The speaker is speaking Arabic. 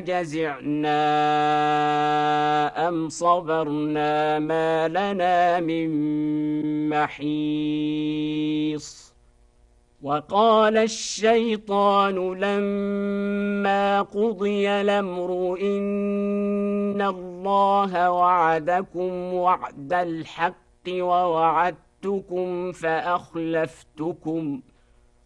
أجزعنا أم صبرنا ما لنا من محيص وقال الشيطان لما قضي الأمر إن الله وعدكم وعد الحق ووعدتكم فأخلفتكم